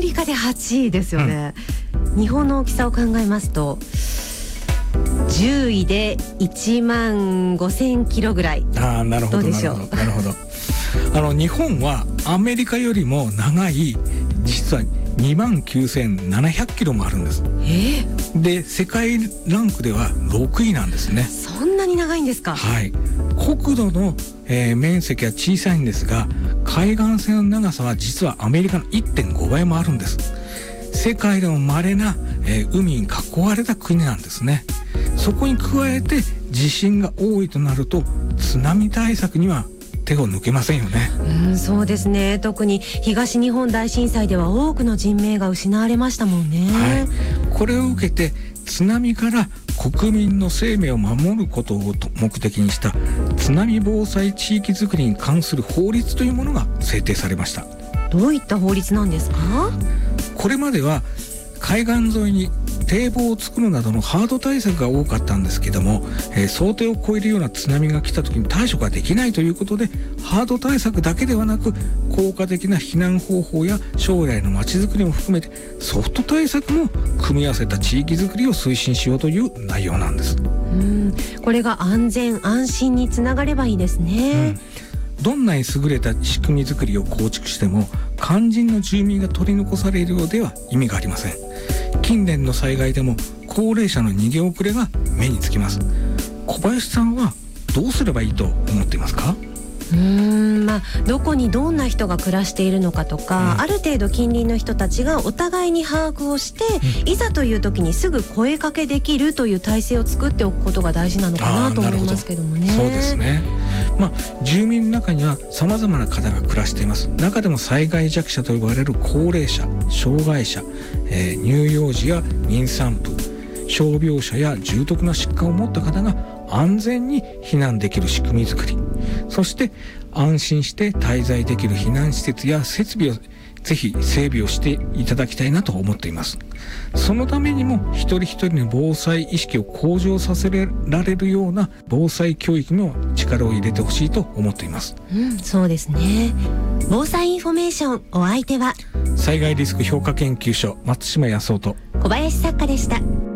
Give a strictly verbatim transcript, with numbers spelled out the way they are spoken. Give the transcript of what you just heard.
リカではちいですよね、うん、日本の大きさを考えますとじゅういでいちまんごせんキロぐらい。 ああ、なるほど、 どうでしょう。 なるほど、なるほど。あの日本はアメリカよりも長い、実はにまんきゅうせんななひゃくキロもあるんです。 えー、 で世界ランクではろくいなんですね。 そんなに長いんですか。 はい。国土の、えー、面積は小さいんですが、海岸線の長さは実はアメリカの いってんごばいもあるんです。世界でも稀な、えー、海に囲われた国なんですね。そこに加えて地震が多いとなると津波対策には手を抜けませんよね。 うん、そうですね。特に東日本大震災では多くの人命が失われましたもんね、 はい、これを受けて津波から国民の生命を守ることを目的にした津波防災地域づくりに関する法律というものが制定されました。 どういった法律なんですか。 これまでは海岸沿いに堤防を作るなどのハード対策が多かったんですけども、えー、想定を超えるような津波が来た時に対処ができないということで、ハード対策だけではなく効果的な避難方法や将来のまちづくりも含めてソフト対策も組み合わせた地域づくりを推進しようという内容なんです。 うん、これが安全安心につながればいいですね、 うん、どんなに優れた仕組みづくりを構築しても肝心の住民が取り残されるようでは意味がありません。近年の災害でも高齢者の逃げ遅れが目につきます。小林さんはどうすればいいと思っていますか。 うーん、まあ、どこにどんな人が暮らしているのかとか、うん、ある程度近隣の人たちがお互いに把握をして、うん、いざという時にすぐ声かけできるという体制を作っておくことが大事なのかなと思いますけどもね。 そうですね。まあ、住民の中には様々な方が暮らしています。中でも災害弱者と呼ばれる高齢者、障害者、えー、乳幼児や妊産婦、傷病者や重篤な疾患を持った方が安全に避難できる仕組み作り、そして安心して滞在できる避難施設や設備をぜひ整備をしていただきたいなと思っています。そのためにも一人一人の防災意識を向上させられるような防災教育にも力を入れてほしいと思っています。 うん、そうですね。防災インフォメーション、お相手は災害リスク評価研究所松島康夫と小林作家でした。